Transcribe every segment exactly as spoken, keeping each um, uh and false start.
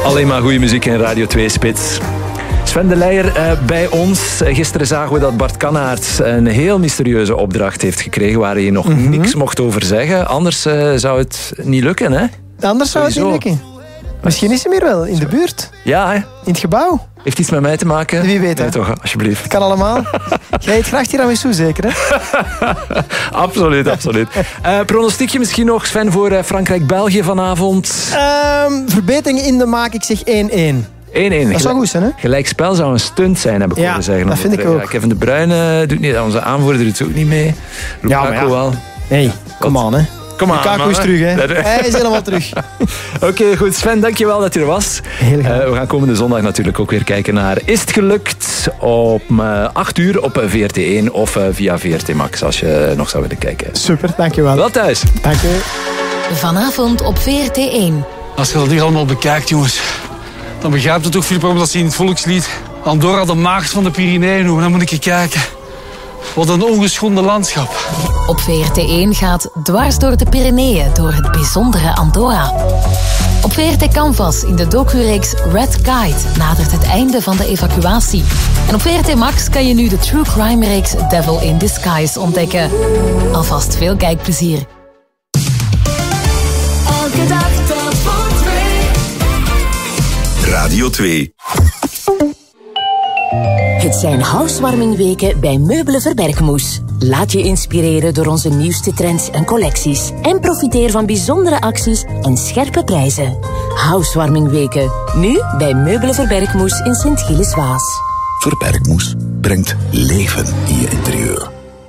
Alleen maar goede muziek in Radio twee Spits. Sven de Leijer uh, bij ons. Gisteren zagen we dat Bart Kannaert een heel mysterieuze opdracht heeft gekregen waar hij nog mm-hmm. niks mocht over zeggen. Anders uh, zou het niet lukken, hè? Anders zou Sowieso. het niet lukken. Misschien is hij meer wel in de buurt. Ja, hè? In het gebouw. Heeft iets met mij te maken? Wie weet, hè? Nee, toch, alsjeblieft. Het kan allemaal. Jij eet graag tiramisu, zeker, hè? absoluut, absoluut. Uh, pronostiekje misschien nog, Sven, voor uh, Frankrijk-België vanavond? Um, verbetering in de maak, ik zeg één-één. één-één. Dat zou goed zijn, hè? Gelijkspel zou een stunt zijn, heb ik ja, horen zeggen. dat vind ik ook. Kevin De Bruyne doet niet, onze aanvoerder doet ook niet mee. Ja, maar ja. wel. Hey, kom aan, hè. Kom aan, Lukaku is terug, hè. Hij is helemaal terug. Oké, okay, goed. Sven, dankjewel dat je er was. Heel graag. Uh, we gaan komende zondag natuurlijk ook weer kijken naar Is het gelukt? Op uh, acht uur op V R T één of uh, via V R T Max, als je nog zou willen kijken. Super, dankjewel. Wel thuis. Dank je. Vanavond op V R T één. Als je dat hier allemaal bekijkt, jongens, dan begrijpt het toch, Filip, waarom dat ze in het volkslied Andorra de maagd van de Pyreneeën noemen. Dan moet ik je kijken. Wat een ongeschonden landschap. Op V R T één gaat Dwars door de Pyreneeën door het bijzondere Andorra. Op V R T Canvas in de docureeks Red Guide nadert het einde van de evacuatie. En op V R T Max kan je nu de True Crime reeks Devil in Disguise ontdekken. Alvast veel kijkplezier. Elke dag tot voor twee. Radio twee. Het zijn housewarmingweken bij Meubelen Verbergmoes. Laat je inspireren door onze nieuwste trends en collecties. En profiteer van bijzondere acties en scherpe prijzen. Housewarmingweken. Nu bij Meubelen Verbergmoes in Sint-Gilles-Waas. Verbergmoes brengt leven in je interieur.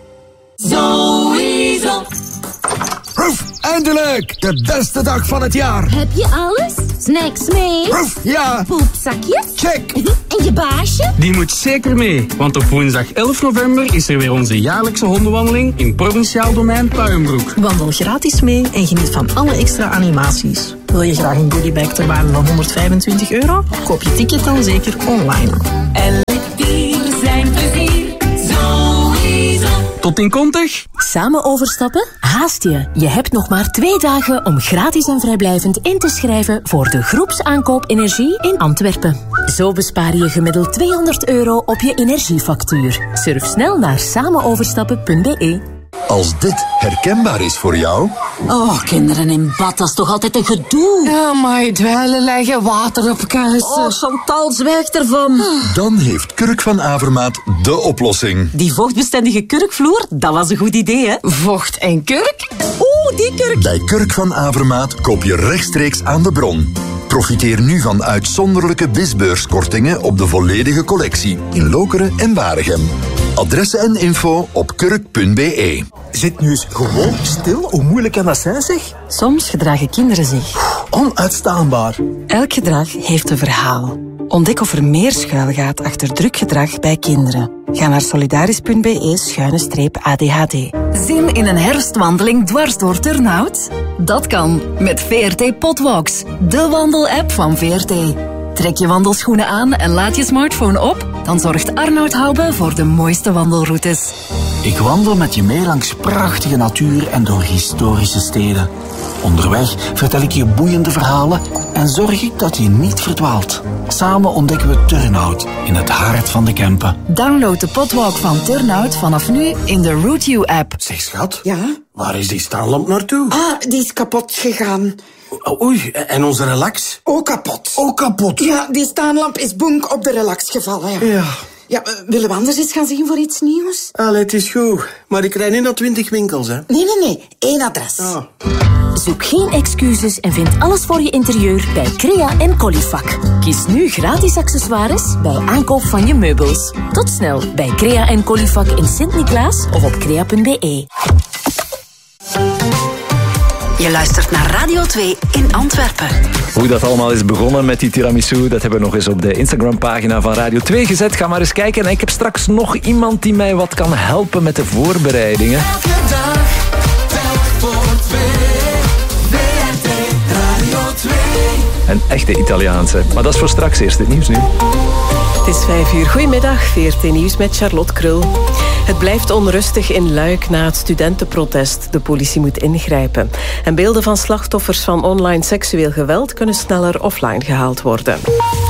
Sowieso. Proef, eindelijk! De beste dag van het jaar. Heb je alles? Snacks mee? Proef, ja. Poepzakjes? Check. En je baasje? Die moet zeker mee, want op woensdag elf november is er weer onze jaarlijkse hondenwandeling in Provinciaal Domein Puijenbroek. Wandel gratis mee en geniet van alle extra animaties. Wil je graag een goodiebag ter waarde van honderdvijfentwintig euro? Koop je ticket dan zeker online. Elk dier zijn plezier. Sowieso. Tot in Kontig. Samen overstappen? Haast je. Je hebt nog maar twee dagen om gratis en vrijblijvend in te schrijven voor de groepsaankoop energie in Antwerpen. Zo bespaar je gemiddeld tweehonderd euro op je energiefactuur. Surf snel naar samenoverstappen punt b e. Als dit herkenbaar is voor jou... Oh, kinderen in bad, dat is toch altijd een gedoe? Ja, maar dweilen leggen, water op kuisen. Oh, Chantal, zwijgt ervan. Dan heeft Kurk van Avermaat de oplossing. Die vochtbestendige kurkvloer, dat was een goed idee, hè? Vocht en kurk? Oeh, die kurk. Bij Kurk van Avermaat koop je rechtstreeks aan de bron. Profiteer nu van uitzonderlijke bisbeurskortingen op de volledige collectie in Lokeren en Waregem. Adressen en info op kurk punt b e. Zit nu eens gewoon stil. Hoe moeilijk kan dat zijn, zeg? Soms gedragen kinderen zich. Onuitstaanbaar. Elk gedrag heeft een verhaal. Ontdek of er meer schuilgaat achter druk gedrag bij kinderen. Ga naar solidaris punt b e schuine streep A D H D. Zin in een herfstwandeling dwars door Turnhout? Dat kan met V R T Potwalks, de wandelapp van V R T. Trek je wandelschoenen aan en laat je smartphone op, dan zorgt Arnoud Hoube voor de mooiste wandelroutes. Ik wandel met je mee langs prachtige natuur en door historische steden. Onderweg vertel ik je boeiende verhalen en zorg ik dat je niet verdwaalt. Samen ontdekken we Turnhout in het hart van de Kempen. Download de Potwalk van Turnhout vanaf nu in de Route You app. Zeg, schat. Ja? Waar is die staanlamp naartoe? Ah, die is kapot gegaan. Oei, en onze relax? Ook kapot. Ook kapot? Ja, die staanlamp is bonk op de relax gevallen. Ja. Ja. Ja, uh, willen we anders eens gaan zien voor iets nieuws? Allee, het is goed. Maar ik rijd niet naar twintig winkels, hè? Nee, nee, nee. Eén adres. Oh. Zoek geen excuses en vind alles voor je interieur bij Crea en Colifac. Kies nu gratis accessoires bij aankoop van je meubels. Tot snel bij Crea en Colifac in Sint-Niklaas of op crea punt b e. Je luistert naar Radio twee in Antwerpen. Hoe dat allemaal is begonnen met die tiramisu, dat hebben we nog eens op de Instagram-pagina van Radio twee gezet. Ga maar eens kijken. En ik heb straks nog iemand die mij wat kan helpen met de voorbereidingen. Elke dag, telk voor twee. V R T Radio twee. Een echte Italiaanse. Maar dat is voor straks. Eerst het nieuws nu. Het is vijf uur. Goedemiddag, V R T Nieuws met Charlotte Krul. Het blijft onrustig in Luik na het studentenprotest. De politie moet ingrijpen. En beelden van slachtoffers van online seksueel geweld kunnen sneller offline gehaald worden.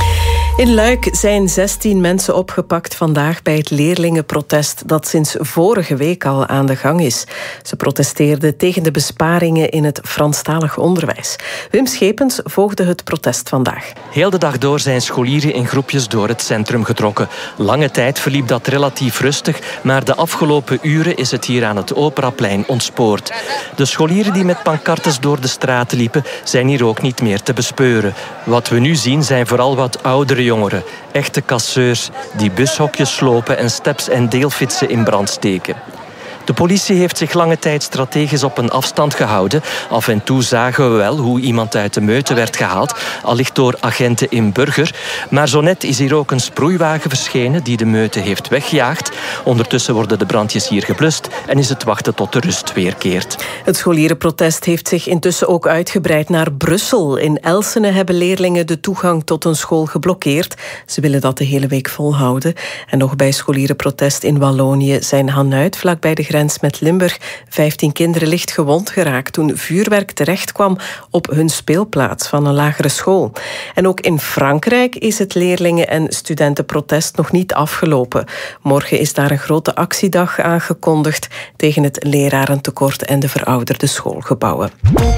In Luik zijn zestien mensen opgepakt vandaag bij het leerlingenprotest dat sinds vorige week al aan de gang is. Ze protesteerden tegen de besparingen in het Franstalig onderwijs. Wim Schepens volgde het protest vandaag. Heel de dag door zijn scholieren in groepjes door het centrum getrokken. Lange tijd verliep dat relatief rustig, maar de afgelopen uren is het hier aan het Operaplein ontspoord. De scholieren die met pancartes door de straten liepen, zijn hier ook niet meer te bespeuren. Wat we nu zien zijn vooral wat oudere jongeren, echte casseurs die bushokjes slopen en steps en deelfietsen in brand steken. De politie heeft zich lange tijd strategisch op een afstand gehouden. Af en toe zagen we wel hoe iemand uit de meute werd gehaald, allicht door agenten in Burger. Maar zo net is hier ook een sproeiwagen verschenen die de meute heeft weggejaagd. Ondertussen worden de brandjes hier geblust en is het wachten tot de rust weerkeert. Het scholierenprotest heeft zich intussen ook uitgebreid naar Brussel. In Elsene hebben leerlingen de toegang tot een school geblokkeerd. Ze willen dat de hele week volhouden. En nog bij scholierenprotest in Wallonië zijn Hanuit, vlakbij de grens met Limburg, vijftien kinderen licht gewond geraakt toen vuurwerk terechtkwam op hun speelplaats van een lagere school. En ook in Frankrijk is het leerlingen- en studentenprotest nog niet afgelopen. Morgen is daar een grote actiedag aangekondigd tegen het lerarentekort en de verouderde schoolgebouwen.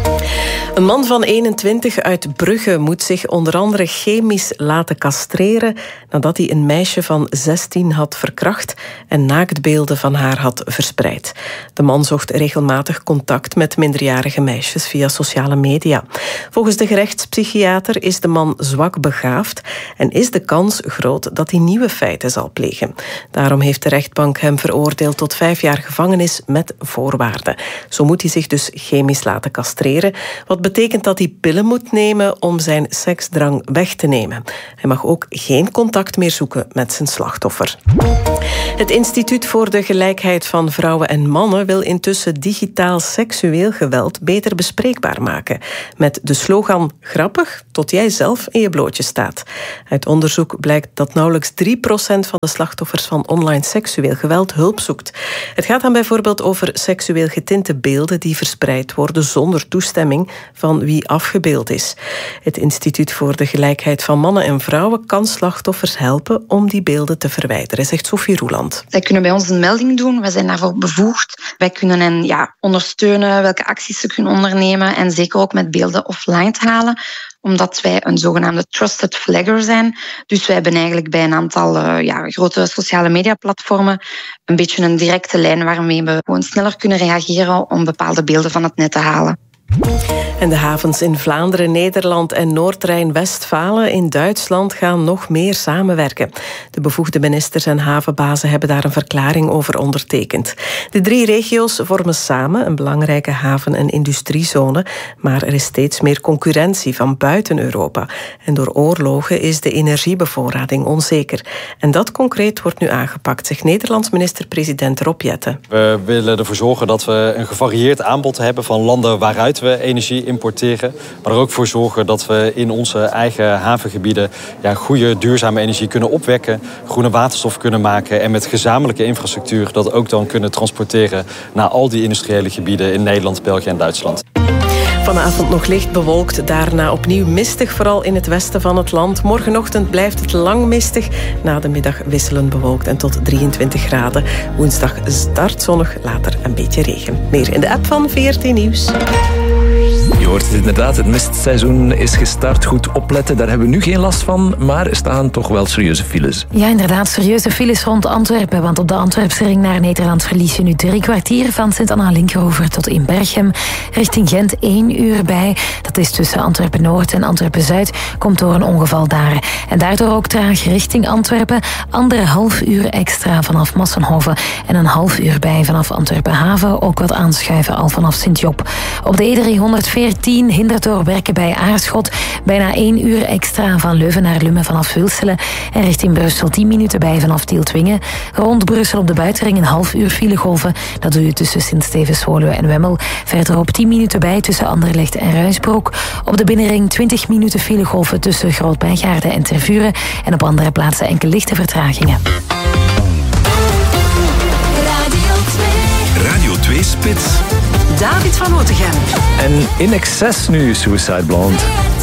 Een man van eenentwintig uit Brugge moet zich onder andere chemisch laten castreren nadat hij een meisje van zestien had verkracht en naaktbeelden van haar had verspreid. De man zocht regelmatig contact met minderjarige meisjes via sociale media. Volgens de gerechtspsychiater is de man zwak begaafd en is de kans groot dat hij nieuwe feiten zal plegen. Daarom heeft de rechtbank hem veroordeeld tot vijf jaar gevangenis met voorwaarden. Zo moet hij zich dus chemisch laten castreren, wat betekent dat hij pillen moet nemen om zijn seksdrang weg te nemen. Hij mag ook geen contact meer zoeken met zijn slachtoffer. Het Instituut voor de Gelijkheid van Vrouwen en Mannen wil intussen digitaal seksueel geweld beter bespreekbaar maken. Met de slogan grappig tot jij zelf in je blootje staat. Uit onderzoek blijkt dat nauwelijks drie procent van de slachtoffers van online seksueel geweld hulp zoekt. Het gaat dan bijvoorbeeld over seksueel getinte beelden die verspreid worden zonder toestemming van wie afgebeeld is. Het Instituut voor de Gelijkheid van Mannen en Vrouwen kan slachtoffers helpen om die beelden te verwijderen, zegt Sophie Roeland. Zij kunnen bij ons een melding doen, wij zijn daarvoor bevoegd. Wij kunnen hen ja, ondersteunen, welke acties ze kunnen ondernemen en zeker ook met beelden offline te halen, omdat wij een zogenaamde trusted flagger zijn. Dus wij hebben eigenlijk bij een aantal uh, ja, grote sociale mediaplatformen een beetje een directe lijn waarmee we gewoon sneller kunnen reageren om bepaalde beelden van het net te halen. En de havens in Vlaanderen, Nederland en Noord-Rijn-Westfalen in Duitsland gaan nog meer samenwerken. De bevoegde ministers en havenbazen hebben daar een verklaring over ondertekend. De drie regio's vormen samen een belangrijke haven- en industriezone, maar er is steeds meer concurrentie van buiten Europa. En door oorlogen is de energiebevoorrading onzeker. En dat concreet wordt nu aangepakt, zegt Nederlands minister-president Rob Jetten. We willen ervoor zorgen dat we een gevarieerd aanbod hebben van landen waaruit we energie importeren, maar er ook voor zorgen dat we in onze eigen havengebieden ja, goede duurzame energie kunnen opwekken, groene waterstof kunnen maken en met gezamenlijke infrastructuur dat ook dan kunnen transporteren naar al die industriële gebieden in Nederland, België en Duitsland. Vanavond nog licht bewolkt, daarna opnieuw mistig, vooral in het westen van het land. Morgenochtend blijft het lang mistig, na de middag wisselend bewolkt en tot drieëntwintig graden. Woensdag start zonnig, later een beetje regen. Meer in de app van V R T Nieuws. Je hoort het inderdaad, het mistseizoen is gestart. Goed opletten, daar hebben we nu geen last van, maar er staan toch wel serieuze files. Ja, inderdaad, serieuze files rond Antwerpen, want op de Antwerpse ring naar Nederland verlies je nu drie kwartier van Sint-Anna-Linkeroever tot in Berchem. Richting Gent één uur bij. Dat is tussen Antwerpen-Noord en Antwerpen-Zuid, komt door een ongeval daar. En daardoor ook traag richting Antwerpen. Anderhalf uur extra vanaf Massenhoven en een half uur bij vanaf Antwerpen-Haven. Ook wat aanschuiven al vanaf Sint-Job. Op de E driehonderdveertien tien hindert door werken bij Aarschot. Bijna één uur extra van Leuven naar Lummen vanaf Vulselen. En richting Brussel tien minuten bij vanaf Tieltwingen. Rond Brussel op de buitenring een half uur filegolven. Dat doe je tussen Sint-Stevens-Woluwe en Wemmel. Verderop tien minuten bij tussen Anderlecht en Ruisbroek. Op de binnenring twintig minuten filegolven tussen Groot-Bijgaarden en Tervuren. En op andere plaatsen enkele lichte vertragingen. Radio twee Spits. David van Otegem. En In Excess nu, Suicide Blonde.